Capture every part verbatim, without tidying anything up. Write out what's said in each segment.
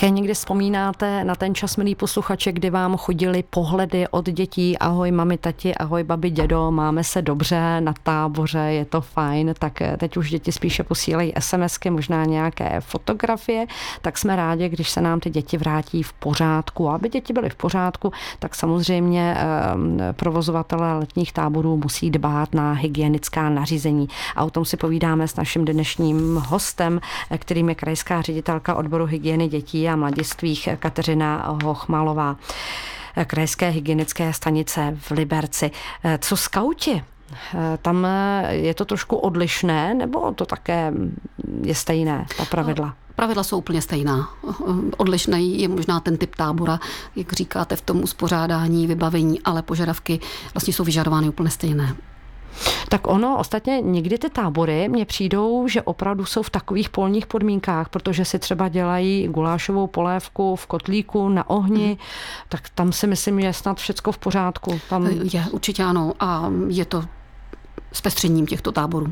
Také někdy vzpomínáte na ten čas, milí posluchače, kdy vám chodili pohledy od dětí, ahoj mami, tati, ahoj babi, dědo, máme se dobře na táboře, je to fajn, tak teď už děti spíše posílají SMSky, možná nějaké fotografie, tak jsme rádi, když se nám ty děti vrátí v pořádku. A aby děti byly v pořádku, tak samozřejmě provozovatelé letních táborů musí dbát na hygienická nařízení. A o tom si povídáme s naším dnešním hostem, kterým je krajská ředitelka odboru hygieny dětí a mladistvých Kateřina Hochmalová, krajské hygienické stanice v Liberci. Co skauti? Tam je to trošku odlišné, nebo to také je stejné, ta pravidla? Pravidla jsou úplně stejná. Odlišný je možná ten typ tábora, jak říkáte, v tom uspořádání, vybavení, ale požadavky vlastně jsou vyžadovány úplně stejné. Tak ono, ostatně někdy ty tábory mně přijdou, že opravdu jsou v takových polních podmínkách, protože si třeba dělají gulášovou polévku v kotlíku na ohni, mm. tak tam si myslím, že je snad všecko v pořádku. Tam... Je, určitě ano, a je to zpestřením těchto táborů.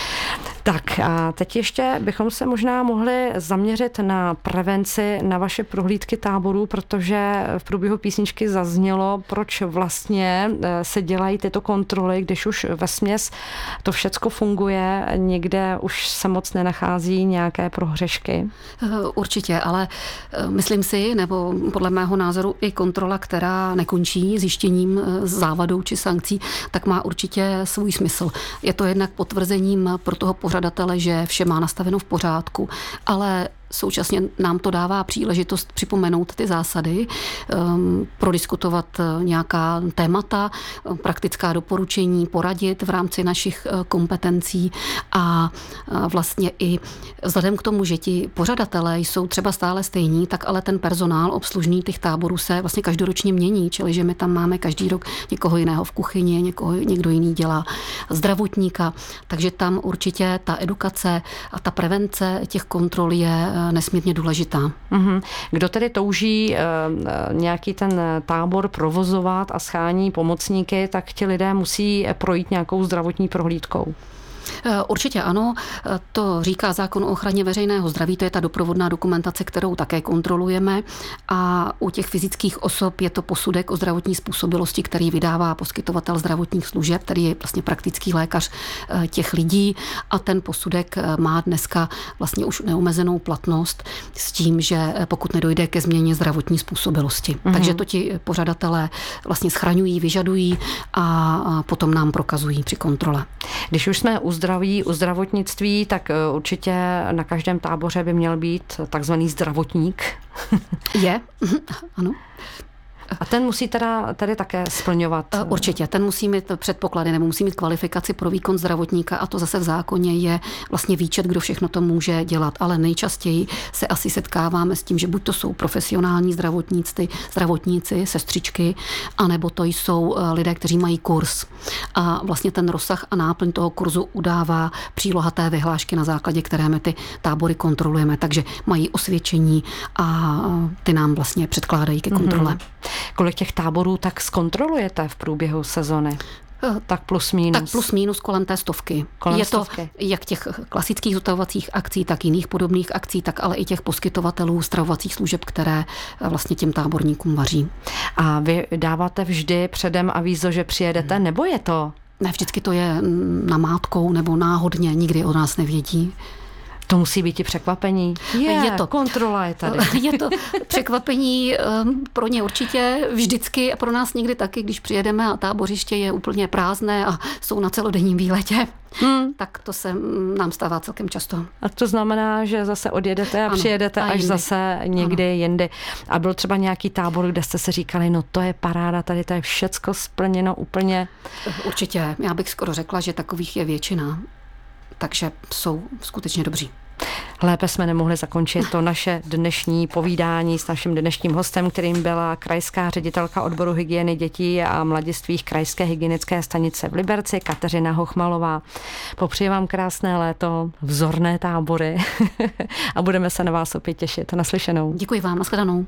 Tak a teď ještě bychom se možná mohli zaměřit na prevenci, na vaše prohlídky táborů, protože v průběhu písničky zaznělo, proč vlastně se dělají tyto kontroly, když už vesměs to všecko funguje, někde už se moc nenachází nějaké prohřešky. Určitě, ale myslím si, nebo podle mého názoru i kontrola, která nekončí zjištěním závadou či sankcí, tak má určitě svůj smysl. Je to jednak potvrzením pro toho pořadatele, že vše má nastaveno v pořádku, ale současně nám to dává příležitost připomenout ty zásady, um, prodiskutovat nějaká témata, praktická doporučení, poradit v rámci našich kompetencí a vlastně i vzhledem k tomu, že ti pořadatelé jsou třeba stále stejní, tak ale ten personál obslužný těch táborů se vlastně každoročně mění, čili že my tam máme každý rok někoho jiného v kuchyni, někoho, někdo jiný dělá zdravotníka, takže tam určitě ta edukace a ta prevence těch kontrol je nesmírně důležitá. Kdo tedy touží nějaký ten tábor provozovat a schání pomocníky, tak ti lidé musí projít nějakou zdravotní prohlídkou. Určitě ano, to říká zákon o ochraně veřejného zdraví, to je ta doprovodná dokumentace, kterou také kontrolujeme a u těch fyzických osob je to posudek o zdravotní způsobilosti, který vydává poskytovatel zdravotních služeb, který je vlastně praktický lékař těch lidí a ten posudek má dneska vlastně už neomezenou platnost s tím, že pokud nedojde ke změně zdravotní způsobilosti. Mm-hmm. Takže to ti pořadatelé vlastně schraňují, vyžadují a potom nám prokazují při kontrole. Když už jsme u zdraví, u zdravotnictví, tak určitě na každém táboře by měl být takzvaný zdravotník. Je, ano. A ten musí teda tady také splňovat? Určitě, ten musí mít předpoklady nebo musí mít kvalifikaci pro výkon zdravotníka a to zase v zákoně je vlastně výčet, kdo všechno to může dělat, ale nejčastěji se asi setkáváme s tím, že buď to jsou profesionální zdravotníci, zdravotníci, sestřičky, anebo to jsou lidé, kteří mají kurz. A vlastně ten rozsah a náplň toho kurzu udává příloha té vyhlášky, na základě které my ty tábory kontrolujeme, takže mají osvědčení a ty nám vlastně předkládají ke kontrole. Mm-hmm. Kolik těch táborů tak zkontrolujete v průběhu sezony? Tak plus mínus. Tak plus mínus kolem té stovky. Kolem je stovky. To jak těch klasických zotavovacích akcí, tak jiných podobných akcí, tak ale i těch poskytovatelů stravovacích služeb, které vlastně těm táborníkům vaří. A vy dáváte vždy předem avízo, že přijedete, hmm. nebo je to? Ne, vždycky to je namátkou nebo náhodně, nikdy o nás nevědí. To musí být i překvapení. Je, je to kontrola je tady. Je to překvapení um, pro ně určitě vždycky a pro nás někdy taky, když přijedeme a tábořiště je úplně prázdné a jsou na celodenním výletě. Hmm. Tak to se nám stává celkem často. A to znamená, že zase odjedete a ano, přijedete a až jindy. Zase někdy ano. jindy. A byl třeba nějaký tábor, kde jste si říkali, no to je paráda, tady to je všecko splněno úplně. Určitě. Já bych skoro řekla, že takových je většina. Takže jsou skutečně dobří. Lépe jsme nemohli zakončit to naše dnešní povídání s naším dnešním hostem, kterým byla krajská ředitelka odboru hygieny dětí a mladistvých krajské hygienické stanice v Liberci Kateřina Hochmalová. Popřeji vám krásné léto, vzorné tábory a budeme se na vás opět těšit. Naslyšenou. Děkuji vám, nashledanou.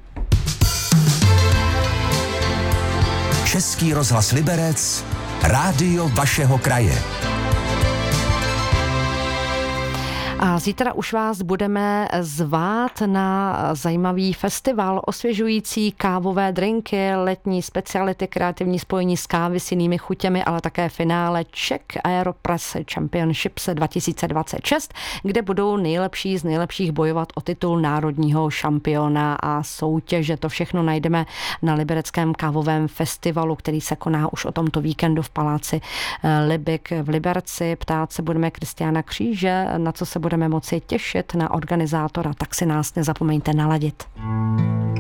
Český rozhlas Liberec, rádio vašeho kraje. A zítra už vás budeme zvát na zajímavý festival, osvěžující kávové drinky, letní speciality, kreativní spojení z kávy s jinými chutěmi, ale také finále Czech Aeropress Championships dva tisíce dvacet šest, kde budou nejlepší z nejlepších bojovat o titul národního šampiona a soutěže. To všechno najdeme na libereckém kávovém festivalu, který se koná už o tomto víkendu v paláci Libyk v Liberci. Ptát se budeme Kristiána Kříže, na co se budeme moci těšit, na organizátora, tak si nás nezapomeňte naladit.